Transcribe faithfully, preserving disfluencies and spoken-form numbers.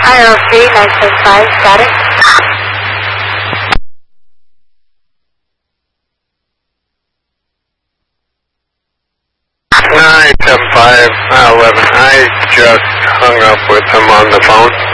I O three nine seven five, got it. nine seven five, eleven. I just hung up with him on the phone.